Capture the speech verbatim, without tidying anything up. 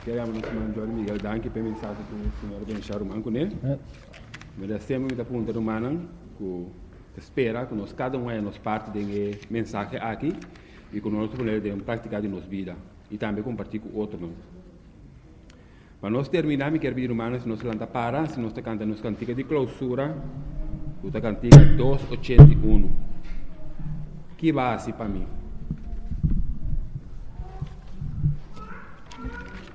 Queremos nos mandar Miguel Danke para mensagem que o senhor deixar o manco, né? Mas sempre muita pergunta humana que espera que nós cada um é nos parte de mensagem aqui e que nós podemos praticar em nossa vida e também compartilhar com outros. Para nós terminar, me quero pedir humanos, se nós canta para, se nós canta nos cantiga de clausura, o cantiga duzentos e oitenta e um. Que base para mim?